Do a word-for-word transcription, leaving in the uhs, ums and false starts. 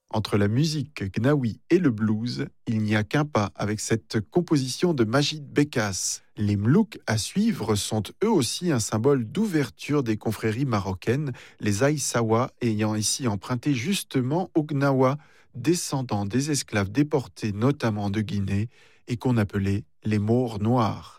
Entre la musique gnawi et le blues, il n'y a qu'un pas avec cette composition de Majid Bekas. Les mlouks à suivre sont eux aussi un symbole d'ouverture des confréries marocaines, les Aïssawa ayant ici emprunté justement aux Gnawa, descendants des esclaves déportés notamment de Guinée et qu'on appelait les Maures noirs.